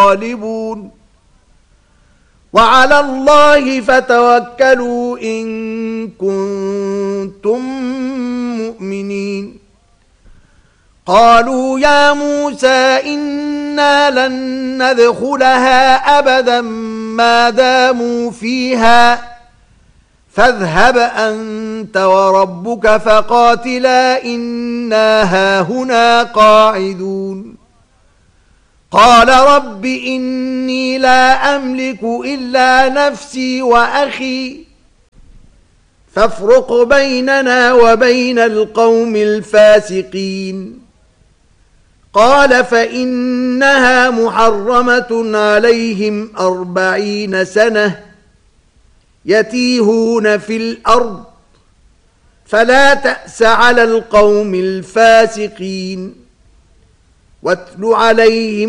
غالبون وعلى الله فتوكلوا إن كنتم مؤمنين قالوا يا موسى إنا لن ندخلها أبدا ما داموا فيها فاذهب أنت وربك فقاتلا إنا هاهنا قاعدون قال رب إني لا أملك إلا نفسي وأخي فافرق بيننا وبين القوم الفاسقين قال فإنها محرمة عليهم 40 سنة يتيهون في الأرض فلا تأس على القوم الفاسقين واتل عليهم